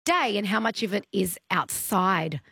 day and how much of it is outside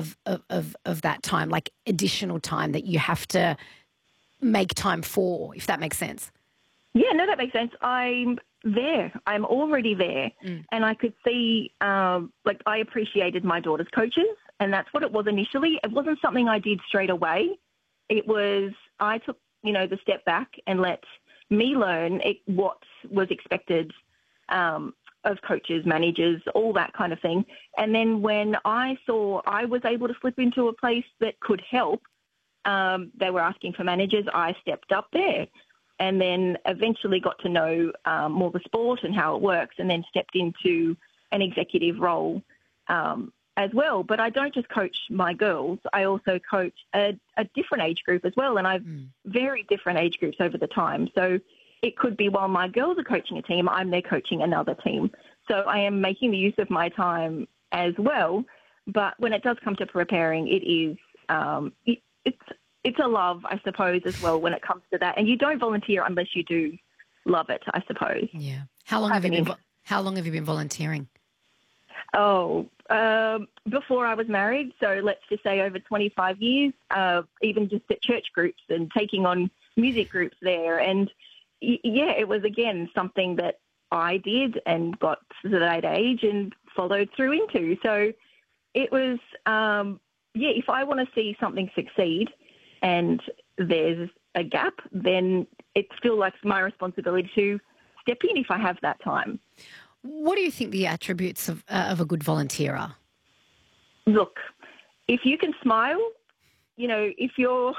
of that time, like additional time that you have to make time for, if that makes sense? Yeah, no, that makes sense. I'm there. I'm already there. And I could see, I appreciated my daughter's coaches, and that's what it was initially. It wasn't something I did straight away. It was, I took, the step back and let me learn what was expected of coaches, managers, all that kind of thing. And then when I saw I was able to slip into a place that could help, they were asking for managers, I stepped up there. And then eventually got to know more the sport and how it works, and then stepped into an executive role as well. But I don't just coach my girls. I also coach a different age group as well, and I've very different age groups over the time. So it could be while my girls are coaching a team, I'm there coaching another team. So I am making the use of my time as well. But when it does come to preparing, it is it's a love, I suppose, as well when it comes to that. And you don't volunteer unless you do love it, I suppose. Yeah. How long have you been volunteering? Oh, before I was married, so let's just say over 25 years, even just at church groups and taking on music groups there. And, yeah, it was, again, something that I did and got to that age and followed through into. So it was, if I want to see something succeed and there's a gap, then it still like my responsibility to step in if I have that time. What do you think the attributes of a good volunteer are? Look, if you can smile, if you're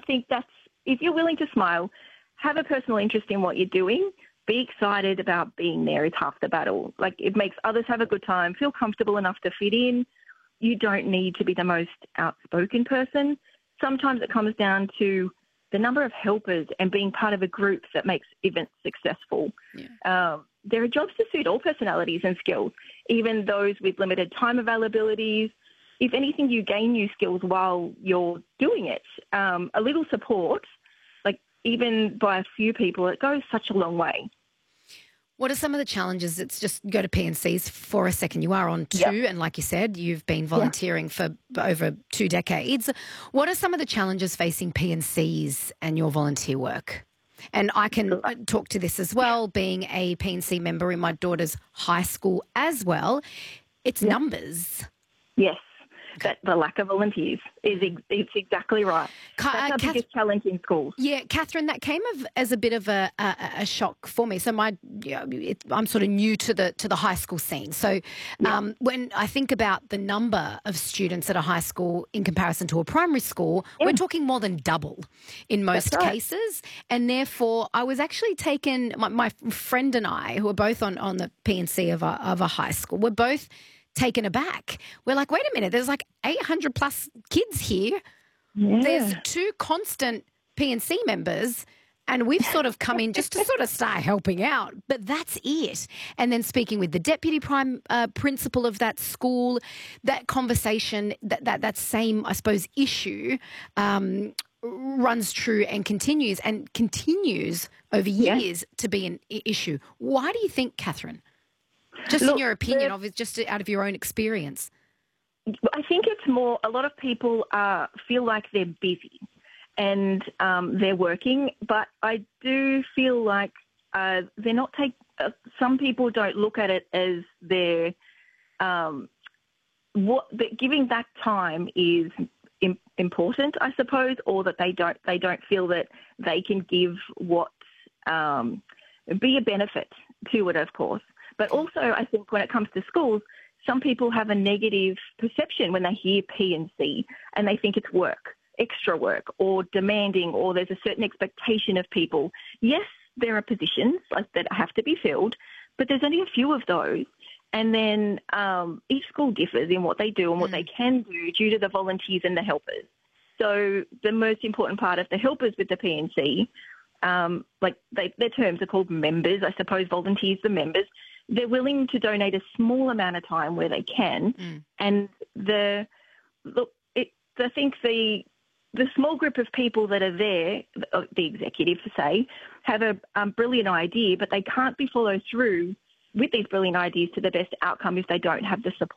willing to smile, have a personal interest in what you're doing, be excited about being there is half the battle. Like, it makes others have a good time, feel comfortable enough to fit in. You don't need to be the most outspoken person. Sometimes it comes down to the number of helpers and being part of a group that makes events successful. Yeah. There are jobs to suit all personalities and skills, even those with limited time availabilities. If anything, you gain new skills while you're doing it. A little support, like even by a few people, it goes such a long way. What are some of the challenges? Let's just go to P&Cs for a second. You are on 2, and like you said, you've been volunteering for over 2 decades. What are some of the challenges facing P&Cs and your volunteer work? And I can talk to this as well, being a P&C member in my daughter's high school as well. It's numbers. Yes. That the lack of volunteers it's exactly right. That's our biggest challenge in schools. Yeah, Catherine, that came as a bit of a shock for me. So I'm sort of new to the high school scene. So when I think about the number of students at a high school in comparison to a primary school, we're talking more than double in most cases. And therefore, I was actually taken. My friend and I, who are both on the P&C of a high school, we're both taken aback. We're like, wait a minute, there's like 800 plus kids here. Yeah. There's 2 constant P&C members, and we've sort of come in just to sort of start helping out. But that's it. And then speaking with the deputy principal of that school, that conversation, that same, I suppose, issue runs true and continues over years to be an issue. Why do you think, Catherine? Just in your opinion, just out of your own experience. I think it's more, a lot of people feel like they're busy and they're working, but I do feel like they're not some people don't look at it as their, giving that time is important, I suppose, or that they don't feel that they can give be a benefit to it, of course. But also, I think when it comes to schools, some people have a negative perception when they hear P&C and they think it's work, extra work, or demanding, or there's a certain expectation of people. Yes, there are positions that have to be filled, but there's only a few of those. And then each school differs in what they do and what they can do due to the volunteers and the helpers. So the most important part of the helpers with the P&C, their terms are called members, I suppose, volunteers, the members. They're willing to donate a small amount of time where they can. And I think the small group of people that are there, the executive, say, have a brilliant idea, but they can't be followed through with these brilliant ideas to the best outcome if they don't have the support.